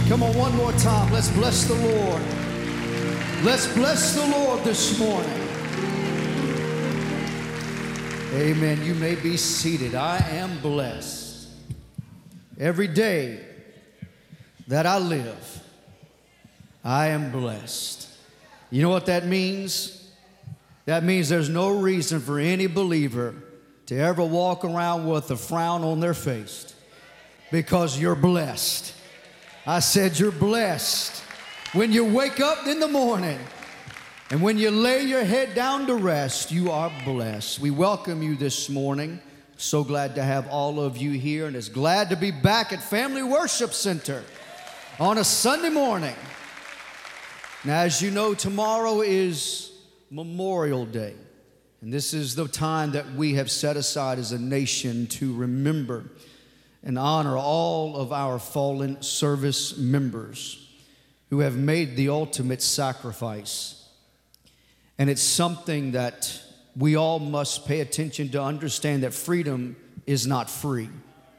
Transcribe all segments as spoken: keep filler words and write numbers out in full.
Come on, one more time. Let's bless the Lord. Let's bless the Lord this morning. Amen. You may be seated. I am blessed. Every day that I live, I am blessed. You know what that means? That means there's no reason for any believer to ever walk around with a frown on their face, because you're blessed. I said you're blessed. When you wake up in the morning and when you lay your head down to rest, you are blessed. We welcome you this morning. So glad to have all of you here, and it's glad to be back at Family Worship Center on a Sunday morning. Now, as you know, tomorrow is Memorial Day, and this is the time that we have set aside as a nation to remember and honor all of our fallen service members who have made the ultimate sacrifice. And it's something that we all must pay attention to understand, that freedom is not free.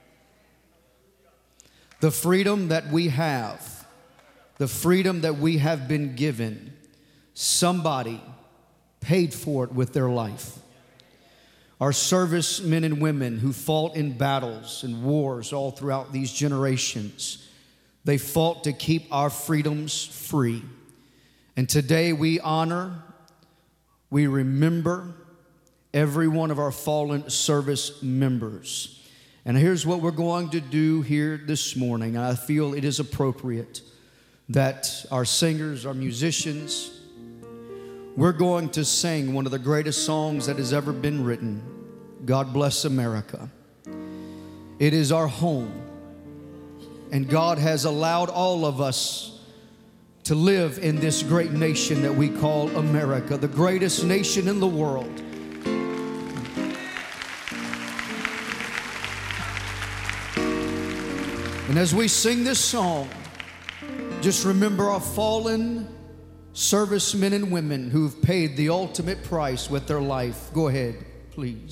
The freedom that we have, the freedom that we have been given, somebody paid for it with their life. Our servicemen and women who fought in battles and wars all throughout these generations, they fought to keep our freedoms free. And today we honor, we remember every one of our fallen service members. And here's what we're going to do here this morning. I feel it is appropriate that our singers, our musicians, we're going to sing one of the greatest songs that has ever been written, God Bless America. It is our home, and God has allowed all of us to live in this great nation that we call America, the greatest nation in the world. And as we sing this song, just remember our fallen servicemen and women who've paid the ultimate price with their life. Go ahead, please.